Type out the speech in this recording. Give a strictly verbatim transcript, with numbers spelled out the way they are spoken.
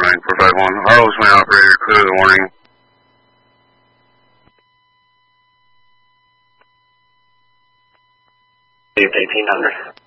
nine four five one. Harlow's my operator, clear the warning. eighteen hundred.